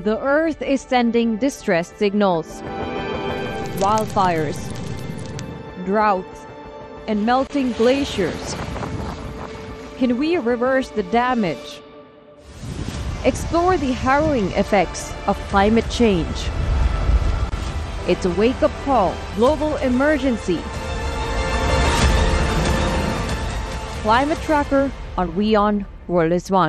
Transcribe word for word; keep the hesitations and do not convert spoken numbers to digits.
The Earth is sending distress signals. Wildfires, droughts, and melting glaciers. Can we reverse the damage? Explore the harrowing effects of climate change. It's a wake-up call, global emergency. Climate Tracker on WION World is One.